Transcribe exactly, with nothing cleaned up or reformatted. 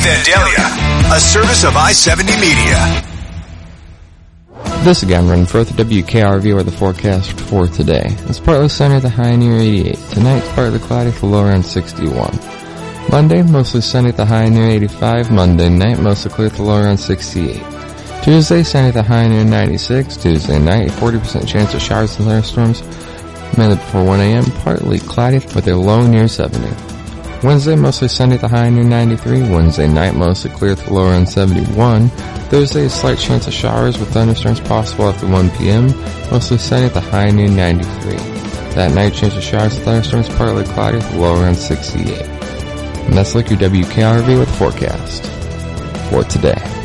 Vandalia, a service of I seventy Media. This again, running for the W K R V with the forecast for today. It's partly sunny at the high near eighty-eight. Tonight, it's partly cloudy at the low around sixty-one. Monday, mostly sunny at the high near eighty-five. Monday night, mostly clear at the low around sixty-eight. Tuesday, sunny at the high near ninety-six. Tuesday night, a forty percent chance of showers and thunderstorms. Mainly before one a.m., partly cloudy with a low near seventy. Wednesday, mostly sunny at the high near ninety-three. Wednesday night, mostly clear at the low around seventy-one. Thursday, a slight chance of showers with thunderstorms possible after one p.m. Mostly sunny at the high near ninety-three. That night, chance of showers and thunderstorms partly cloudy at the low around sixty-eight. And that's like your W K R V with forecast for today.